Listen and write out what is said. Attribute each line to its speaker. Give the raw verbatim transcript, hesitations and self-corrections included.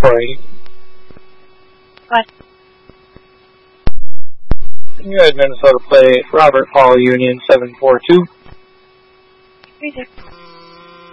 Speaker 1: four eighty.
Speaker 2: What?
Speaker 1: You had Minnesota play Robert Hall Union seven four two.
Speaker 2: Reader.